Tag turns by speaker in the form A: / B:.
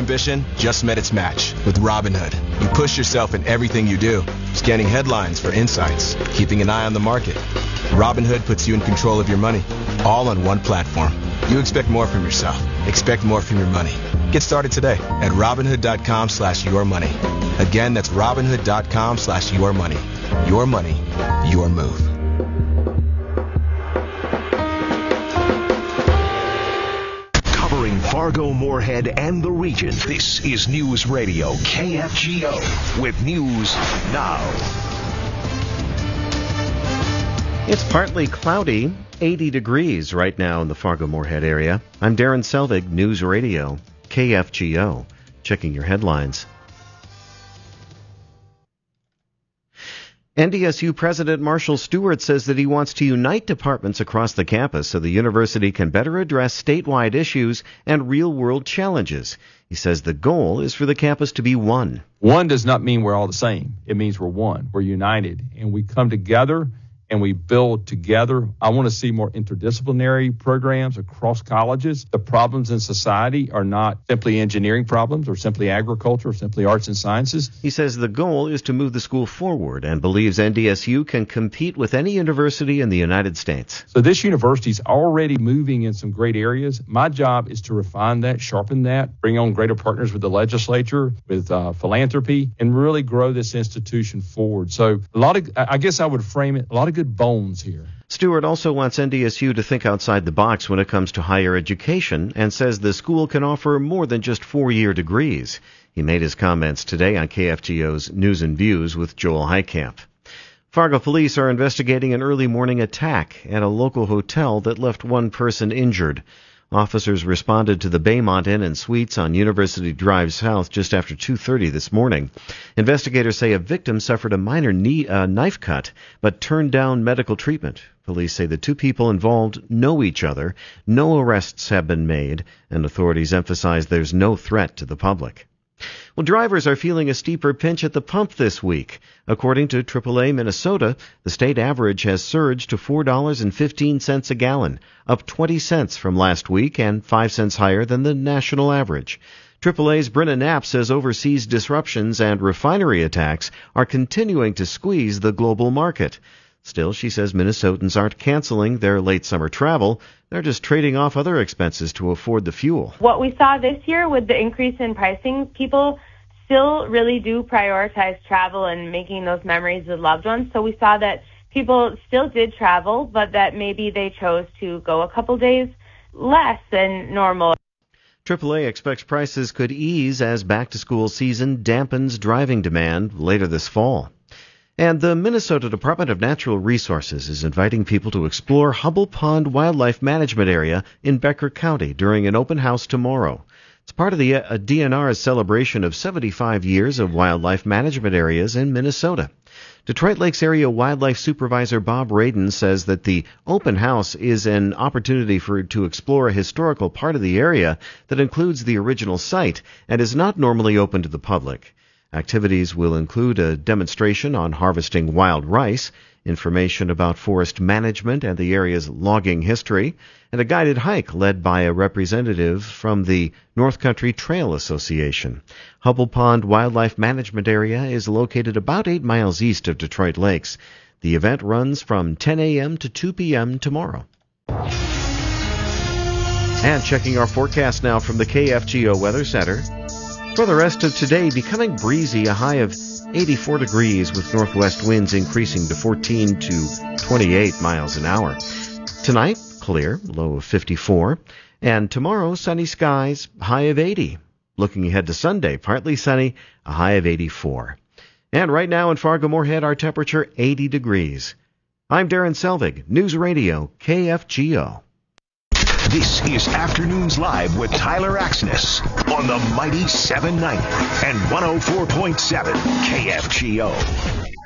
A: ambition just met its match with Robinhood. You push yourself in everything you do, scanning headlines for insights, keeping an eye on the market. Robinhood puts you in control of your money, all on one platform. You expect more from yourself. Expect more from your money. Get started today at Robinhood.com/yourmoney. Again, that's Robinhood.com/yourmoney. Your money, your move.
B: Covering Fargo, Moorhead, and the region, this is News Radio KFGO with news now.
C: It's partly cloudy, 80 degrees right now in the Fargo-Moorhead area. I'm Darren Selvig, News Radio, KFGO. Checking your headlines. NDSU President Marshall Stewart says that he wants to unite departments across the campus so the university can better address statewide issues and real-world challenges. He says the goal is for the campus to be one.
D: One does not mean we're all the same. It means we're one. We're united, and we come together and we build together. I want to see more interdisciplinary programs across colleges. The problems in society are not simply engineering problems or simply agriculture or simply arts and sciences.
C: He says the goal is to move the school forward and believes NDSU can compete with any university in the United States.
D: So this university is already moving in some great areas. My job is to refine that, sharpen that, bring on greater partners with the legislature, with philanthropy, and really grow this institution forward. So I guess I would frame it, a lot of good bones here.
C: Stewart also wants NDSU to think outside the box when it comes to higher education and says the school can offer more than just 4-year degrees. He made his comments today on KFGO's News and Views with Joel Heitkamp. Fargo police are investigating an early morning attack at a local hotel that left one person injured. Officers responded to the Baymont Inn and Suites on University Drive South just after 2:30 this morning. Investigators say a victim suffered a minor knife cut, but turned down medical treatment. Police say the two people involved know each other. No arrests have been made, and authorities emphasize there's no threat to the public. Well, drivers are feeling a steeper pinch at the pump this week. According to AAA Minnesota, the state average has surged to $4.15 a gallon, up 20 cents from last week and 5 cents higher than the national average. AAA's Brenna Knapp says overseas disruptions and refinery attacks are continuing to squeeze the global market. Still, she says Minnesotans aren't canceling their late summer travel. They're just trading off other expenses to afford the fuel.
E: What we saw this year with the increase in pricing, people still really do prioritize travel and making those memories with loved ones. So we saw that people still did travel, but that maybe they chose to go a couple days less than normal.
C: AAA expects prices could ease as back-to-school season dampens driving demand later this fall. And the Minnesota Department of Natural Resources is inviting people to explore Hubble Pond Wildlife Management Area in Becker County during an open house tomorrow. It's part of the DNR's celebration of 75 years of wildlife management areas in Minnesota. Detroit Lakes Area Wildlife Supervisor Bob Radin says that the open house is an opportunity to explore a historical part of the area that includes the original site and is not normally open to the public. Activities will include a demonstration on harvesting wild rice, information about forest management and the area's logging history, and a guided hike led by a representative from the North Country Trail Association. Hubble Pond Wildlife Management Area is located about 8 miles east of Detroit Lakes. The event runs from 10 a.m. to 2 p.m. tomorrow. And checking our forecast now from the KFGO Weather Center. For the rest of today, becoming breezy, a high of 84 degrees with northwest winds increasing to 14 to 28 miles an hour. Tonight, clear, low of 54. And tomorrow, sunny skies, high of 80. Looking ahead to Sunday, partly sunny, a high of 84. And right now in Fargo-Moorhead, our temperature 80 degrees. I'm Darren Selvig, News Radio, KFGO.
B: This is Afternoons Live with Tyler Axness on the mighty 790 and 104.7 KFGO.